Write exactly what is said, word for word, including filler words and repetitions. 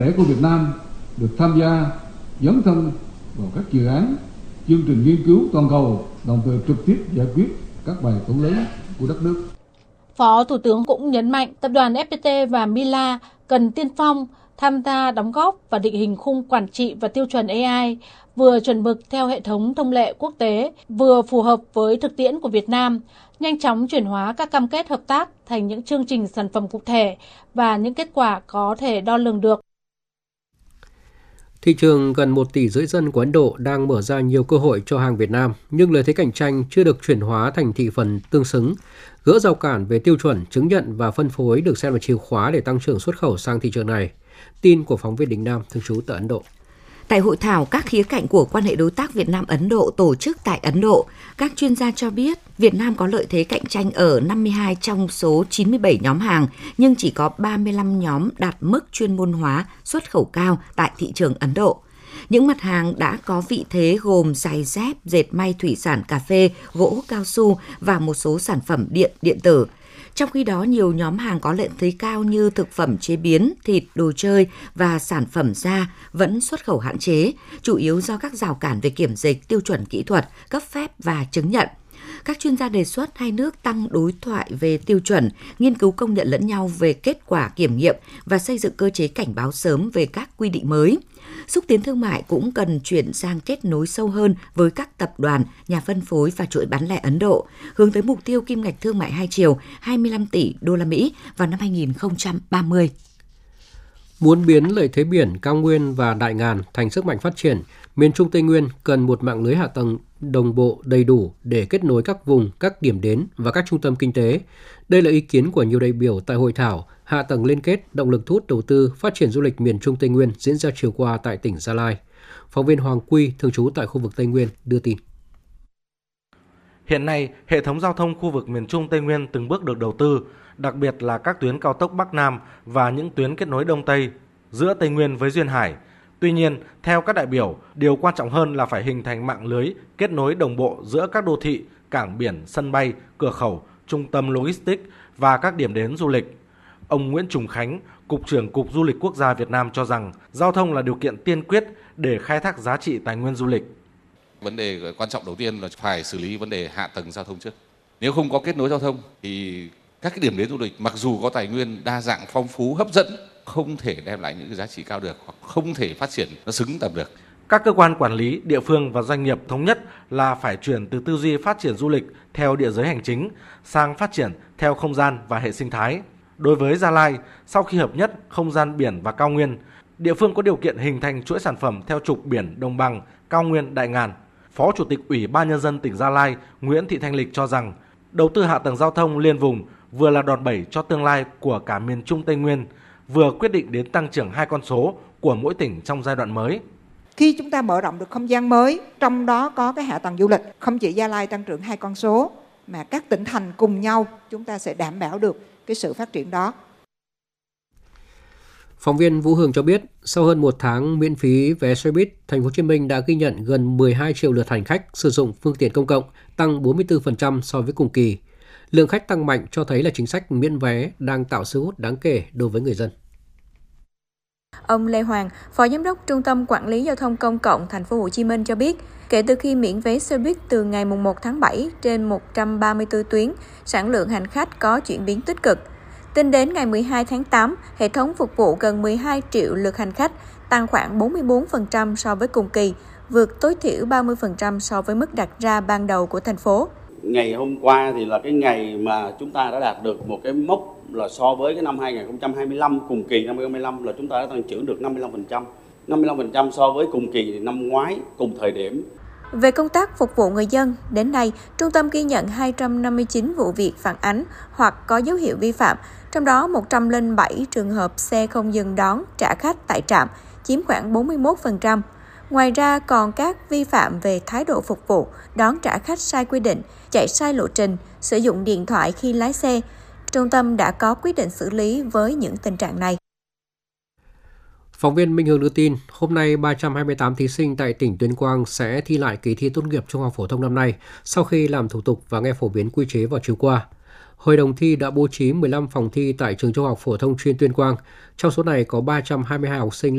Trẻ của Việt Nam được tham gia dấn thân vào các dự án, chương trình nghiên cứu toàn cầu, đồng thời trực tiếp giải quyết các bài toán lớn của đất nước. Phó Thủ tướng cũng nhấn mạnh tập đoàn ép pê tê và Mila cần tiên phong tham gia đóng góp và định hình khung quản trị và tiêu chuẩn a i vừa chuẩn mực theo hệ thống thông lệ quốc tế, vừa phù hợp với thực tiễn của Việt Nam, nhanh chóng chuyển hóa các cam kết hợp tác thành những chương trình sản phẩm cụ thể và những kết quả có thể đo lường được. Thị trường gần một tỷ rưỡi dân của Ấn Độ đang mở ra nhiều cơ hội cho hàng Việt Nam, nhưng lợi thế cạnh tranh chưa được chuyển hóa thành thị phần tương xứng. Gỡ rào cản về tiêu chuẩn, chứng nhận và phân phối được xem là chìa khóa để tăng trưởng xuất khẩu sang thị trường này. Tin của phóng viên Đình Nam, thường trú tại Ấn Độ. Tại hội thảo các khía cạnh của quan hệ đối tác Việt Nam-Ấn Độ tổ chức tại Ấn Độ, các chuyên gia cho biết Việt Nam có lợi thế cạnh tranh ở năm mươi hai trong số chín mươi bảy nhóm hàng, nhưng chỉ có ba mươi lăm nhóm đạt mức chuyên môn hóa xuất khẩu cao tại thị trường Ấn Độ. Những mặt hàng đã có vị thế gồm giày dép, dệt may, thủy sản, cà phê, gỗ, cao su và một số sản phẩm điện, điện tử. Trong khi đó, nhiều nhóm hàng có lợi thế cao như thực phẩm chế biến, thịt, đồ chơi và sản phẩm da vẫn xuất khẩu hạn chế, chủ yếu do các rào cản về kiểm dịch, tiêu chuẩn kỹ thuật, cấp phép và chứng nhận. Các chuyên gia đề xuất hai nước tăng đối thoại về tiêu chuẩn, nghiên cứu công nhận lẫn nhau về kết quả kiểm nghiệm và xây dựng cơ chế cảnh báo sớm về các quy định mới. Xúc tiến thương mại cũng cần chuyển sang kết nối sâu hơn với các tập đoàn, nhà phân phối và chuỗi bán lẻ Ấn Độ, hướng tới mục tiêu kim ngạch thương mại hai chiều hai mươi lăm tỷ đô la Mỹ vào năm hai nghìn không trăm ba mươi. Muốn biến lợi thế biển, cao nguyên và đại ngàn thành sức mạnh phát triển, miền Trung Tây Nguyên cần một mạng lưới hạ tầng đồng bộ đầy đủ để kết nối các vùng, các điểm đến và các trung tâm kinh tế. Đây là ý kiến của nhiều đại biểu tại hội thảo Hạ tầng liên kết, động lực thu hút đầu tư, phát triển du lịch miền Trung Tây Nguyên diễn ra chiều qua tại tỉnh Gia Lai. Phóng viên Hoàng Quy, thường trú tại khu vực Tây Nguyên, đưa tin. Hiện nay, hệ thống giao thông khu vực miền Trung Tây Nguyên từng bước được đầu tư, đặc biệt là các tuyến cao tốc Bắc Nam và những tuyến kết nối Đông Tây giữa Tây Nguyên với Duyên Hải. Tuy nhiên, theo các đại biểu, điều quan trọng hơn là phải hình thành mạng lưới kết nối đồng bộ giữa các đô thị, cảng biển, sân bay, cửa khẩu, trung tâm logistics và các điểm đến du lịch. Ông Nguyễn Trùng Khánh, Cục trưởng Cục Du lịch Quốc gia Việt Nam cho rằng giao thông là điều kiện tiên quyết để khai thác giá trị tài nguyên du lịch. Vấn đề quan trọng đầu tiên là phải xử lý vấn đề hạ tầng giao thông trước. Nếu không có kết nối giao thông thì các cái điểm đến du lịch mặc dù có tài nguyên đa dạng, phong phú, hấp dẫn, không thể đem lại những cái giá trị cao được hoặc không thể phát triển nó xứng tầm được. Các cơ quan quản lý, địa phương và doanh nghiệp thống nhất là phải chuyển từ tư duy phát triển du lịch theo địa giới hành chính sang phát triển theo không gian và hệ sinh thái. Đối với Gia Lai, sau khi hợp nhất không gian biển và cao nguyên, địa phương có điều kiện hình thành chuỗi sản phẩm theo trục biển đồng bằng, cao nguyên, đại ngàn. Phó Chủ tịch Ủy ban Nhân dân tỉnh Gia Lai Nguyễn Thị Thanh Lịch cho rằng đầu tư hạ tầng giao thông liên vùng vừa là đòn bẩy cho tương lai của cả miền Trung Tây Nguyên, vừa quyết định đến tăng trưởng hai con số của mỗi tỉnh trong giai đoạn mới. Khi chúng ta mở rộng được không gian mới, trong đó có cái hạ tầng du lịch, không chỉ Gia Lai tăng trưởng hai con số, mà các tỉnh thành cùng nhau chúng ta sẽ đảm bảo được cái sự phát triển đó. Phóng viên Vũ Hương cho biết, sau hơn một tháng miễn phí vé xe buýt, Thành phố Hồ Chí Minh đã ghi nhận gần mười hai triệu lượt hành khách sử dụng phương tiện công cộng, tăng bốn mươi tư phần trăm so với cùng kỳ. Lượng khách tăng mạnh cho thấy là chính sách miễn vé đang tạo sức hút đáng kể đối với người dân. Ông Lê Hoàng, Phó Giám đốc Trung tâm Quản lý Giao thông Công cộng Thành phố Hồ Chí Minh cho biết, kể từ khi miễn vé xe buýt từ ngày mùng một tháng bảy trên một trăm ba mươi tư tuyến, sản lượng hành khách có chuyển biến tích cực. Tính đến ngày mười hai tháng tám, hệ thống phục vụ gần mười hai triệu lượt hành khách, tăng khoảng bốn mươi tư phần trăm so với cùng kỳ, vượt tối thiểu ba mươi phần trăm so với mức đặt ra ban đầu của thành phố. Ngày hôm qua thì là cái ngày mà chúng ta đã đạt được một cái mốc là so với cái năm hai nghìn không trăm hai mươi lăm, cùng kỳ năm hai nghìn không trăm hai mươi lăm là chúng ta đã tăng trưởng được năm mươi lăm phần trăm. năm mươi lăm phần trăm so với cùng kỳ năm ngoái cùng thời điểm. Về công tác phục vụ người dân, đến nay, trung tâm ghi nhận hai trăm năm mươi chín vụ việc phản ánh hoặc có dấu hiệu vi phạm, trong đó một trăm lẻ bảy trường hợp xe không dừng đón trả khách tại trạm, chiếm khoảng bốn mươi mốt phần trăm. Ngoài ra còn các vi phạm về thái độ phục vụ, đón trả khách sai quy định, chạy sai lộ trình, sử dụng điện thoại khi lái xe. Trung tâm đã có quyết định xử lý với những tình trạng này. Phóng viên Minh Hương đưa tin, hôm nay ba trăm hai mươi tám thí sinh tại tỉnh Tuyên Quang sẽ thi lại kỳ thi tốt nghiệp trung học phổ thông năm nay sau khi làm thủ tục và nghe phổ biến quy chế vào chiều qua. Hội đồng thi đã bố trí mười lăm phòng thi tại trường trung học phổ thông chuyên Tuyên Quang. Trong số này có ba trăm hai mươi hai học sinh